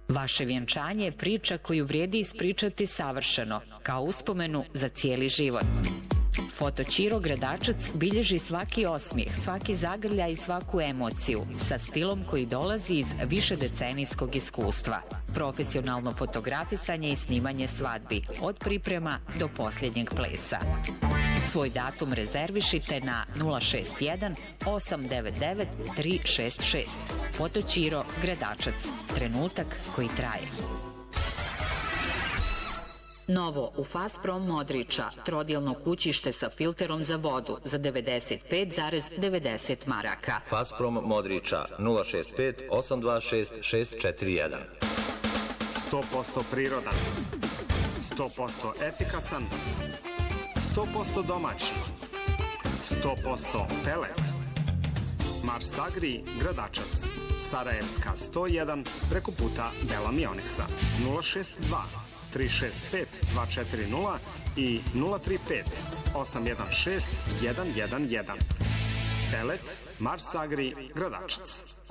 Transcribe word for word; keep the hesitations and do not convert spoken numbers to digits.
Vaše vjenčanje je priča koju vrijedi ispričati savršeno, kao uspomenu za cijeli život. Fotoćiro Gradačac bilježi svaki osmijeh, svaki zagrljaj i svaku emociju sa stilom koji dolazi iz višedecenijskog iskustva. Profesionalno fotografisanje i snimanje svadbi, od priprema do posljednjeg plesa. Svoj datum rezervišite na nula šest jedan osam devet devet tri šest šest. Fotoćiro Gradačac. Trenutak koji traje. Novo u Fasprom Modriča, trodjelno kućište sa filterom za vodu za devedeset pet zarez devedeset maraka. Fasprom Modriča nula šest pet osam dva šest šest četiri jedan. sto posto prirodan, sto posto efikasan, sto posto domaći, sto posto pelet. Mars Agri Gradačac, Sarajevska sto jedan, preko puta Bela Mioniksa. nula šest dva tri šest pet dva četiri nula i nula tri pet osam jedan šest jedan jedan jedan. Pelet Mars Agri Gradačac.